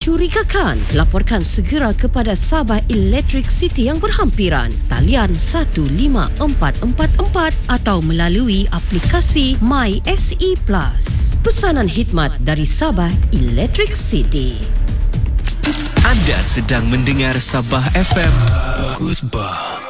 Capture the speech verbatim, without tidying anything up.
mencurigakan? Laporkan segera kepada Sabah Electric City yang berhampiran. Talian satu lima empat empat empat atau melalui aplikasi My S E Plus. Pesanan khidmat dari Sabah Electric City. Anda sedang mendengar Sabah F M. Bagus bah.